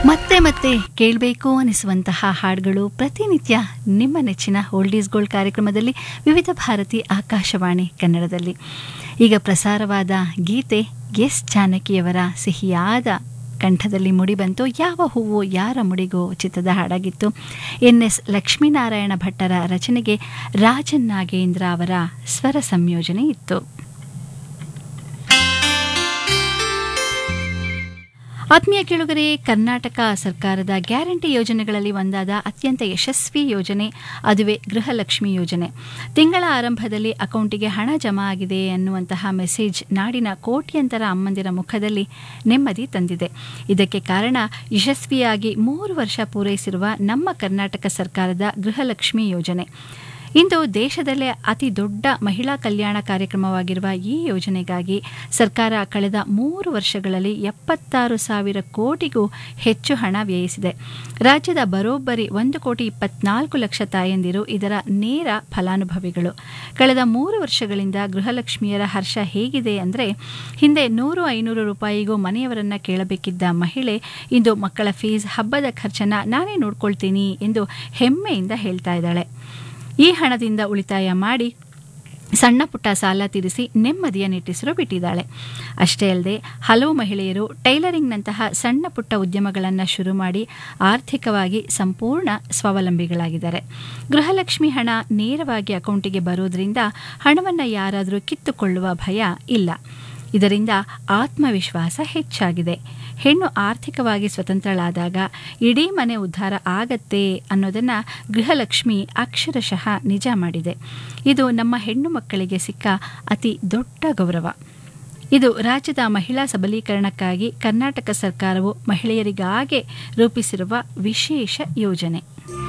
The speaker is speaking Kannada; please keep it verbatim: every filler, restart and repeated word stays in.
ಮತ್ತೆ ಮತ್ತೆ ಕೇಳಬೇಕು ಅನಿಸುವಂತಹ ಹಾಡುಗಳು ಪ್ರತಿನಿತ್ಯ ನಿಮ್ಮ ನೆಚ್ಚಿನ ಓಲ್ಡೀಸ್ ಗೋಲ್ಡ್ ಕಾರ್ಯಕ್ರಮದಲ್ಲಿ ವಿವಿಧ ಭಾರತಿ ಆಕಾಶವಾಣಿ ಕನ್ನಡದಲ್ಲಿ. ಈಗ ಪ್ರಸಾರವಾದ ಗೀತೆ ಎಸ್ ಜಾನಕಿಯವರ ಸಿಹಿಯಾದ ಕಂಠದಲ್ಲಿ ಮುಡಿಬಂತು. ಯಾವ ಹೂವು ಯಾರ ಮುಡಿಗೋ ಚಿತ್ರದ ಹಾಡಾಗಿತ್ತು. ಎನ್ ಎಸ್ ಲಕ್ಷ್ಮೀನಾರಾಯಣ ಭಟ್ಟರ ರಚನೆಗೆ ರಾಜನ್ ನಾಗೇಂದ್ರ ಅವರ ಸ್ವರ ಸಂಯೋಜನೆ ಇತ್ತು. ಆತ್ಮೀಯ ಕೇಳುಗರೆ, ಕರ್ನಾಟಕ ಸರ್ಕಾರದ ಗ್ಯಾರಂಟಿ ಯೋಜನೆಗಳಲ್ಲಿ ಒಂದಾದ ಅತ್ಯಂತ ಯಶಸ್ವಿ ಯೋಜನೆ ಅದುವೇ ಗೃಹಲಕ್ಷ್ಮಿ ಯೋಜನೆ. ತಿಂಗಳ ಆರಂಭದಲ್ಲಿ ಅಕೌಂಟಿಗೆ ಹಣ ಜಮಾ ಆಗಿದೆ ಅನ್ನುವಂತಹ ಮೆಸೇಜ್ ನಾಡಿನ ಕೋಟ್ಯಂತರ ಅಮ್ಮಂದಿರ ಮುಖದಲ್ಲಿ ನೆಮ್ಮದಿ ತಂದಿದೆ. ಇದಕ್ಕೆ ಕಾರಣ ಯಶಸ್ವಿಯಾಗಿ ಮೂರು ವರ್ಷ ಪೂರೈಸಿರುವ ನಮ್ಮ ಕರ್ನಾಟಕ ಸರ್ಕಾರದ ಗೃಹಲಕ್ಷ್ಮಿ ಯೋಜನೆ. ಇಂದು ದೇಶದಲ್ಲೇ ಅತಿ ದೊಡ್ಡ ಮಹಿಳಾ ಕಲ್ಯಾಣ ಕಾರ್ಯಕ್ರಮವಾಗಿರುವ ಈ ಯೋಜನೆಗಾಗಿ ಸರ್ಕಾರ ಕಳೆದ ಮೂರು ವರ್ಷಗಳಲ್ಲಿ ಎಪ್ಪತ್ತಾರು ಸಾವಿರ ಕೋಟಿಗೂ ಹೆಚ್ಚು ಹಣ ವ್ಯಯಿಸಿದೆ. ರಾಜ್ಯದ ಬರೋಬ್ಬರಿ ಒಂದು ಕೋಟಿ ಇಪ್ಪತ್ನಾಲ್ಕು ಲಕ್ಷ ತಾಯಂದಿರು ಇದರ ನೇರ ಫಲಾನುಭವಿಗಳು. ಕಳೆದ ಮೂರು ವರ್ಷಗಳಿಂದ ಗೃಹಲಕ್ಷ್ಮಿಯರ ಹರ್ಷ ಹೇಗಿದೆ ಅಂದರೆ, ಹಿಂದೆ ನೂರು ಐನೂರು ರೂಪಾಯಿಗೂ ಮನೆಯವರನ್ನ ಕೇಳಬೇಕಿದ್ದ ಮಹಿಳೆ ಇಂದು ಮಕ್ಕಳ ಫೀಸ್, ಹಬ್ಬದ ಖರ್ಚನ್ನ ನಾನೇ ನೋಡ್ಕೊಳ್ತೀನಿ ಎಂದು ಹೆಮ್ಮೆಯಿಂದ ಹೇಳ್ತಾ ಇದ್ದಾಳೆ. ಈ ಹಣದಿಂದ ಉಳಿತಾಯ ಮಾಡಿ ಸಣ್ಣ ಪುಟ್ಟ ಸಾಲ ತೀರಿಸಿ ನೆಮ್ಮದಿಯ ನಿಟ್ಟುಸಿರು ಬಿಟ್ಟಿದ್ದಾಳೆ. ಅಷ್ಟೇ ಅಲ್ಲದೆ ಹಲವು ಮಹಿಳೆಯರು ಟೈಲರಿಂಗ್ನಂತಹ ಸಣ್ಣ ಪುಟ್ಟ ಉದ್ಯಮಗಳನ್ನು ಶುರು ಮಾಡಿ ಆರ್ಥಿಕವಾಗಿ ಸಂಪೂರ್ಣ ಸ್ವಾವಲಂಬಿಗಳಾಗಿದ್ದಾರೆ. ಗೃಹಲಕ್ಷ್ಮಿ ಹಣ ನೇರವಾಗಿ ಅಕೌಂಟಿಗೆ ಬರೋದ್ರಿಂದ ಹಣವನ್ನು ಯಾರಾದರೂ ಕಿತ್ತುಕೊಳ್ಳುವ ಭಯ ಇಲ್ಲ. ಇದರಿಂದ ಆತ್ಮವಿಶ್ವಾಸ ಹೆಚ್ಚಾಗಿದೆ. ಹೆಣ್ಣು ಆರ್ಥಿಕವಾಗಿ ಸ್ವತಂತ್ರಳಾದಾಗ ಇಡೀ ಮನೆ ಉದ್ಧಾರ ಆಗತ್ತೆ ಅನ್ನೋದನ್ನು ಗೃಹಲಕ್ಷ್ಮಿ ಅಕ್ಷರಶಃ ನಿಜ ಮಾಡಿದೆ. ಇದು ನಮ್ಮ ಹೆಣ್ಣು ಮಕ್ಕಳಿಗೆ ಸಿಕ್ಕ ಅತಿ ದೊಡ್ಡ ಗೌರವ. ಇದು ರಾಜ್ಯದ ಮಹಿಳಾ ಸಬಲೀಕರಣಕ್ಕಾಗಿ ಕರ್ನಾಟಕ ಸರ್ಕಾರವು ಮಹಿಳೆಯರಿಗಾಗೆ ರೂಪಿಸಿರುವ ವಿಶೇಷ ಯೋಜನೆ.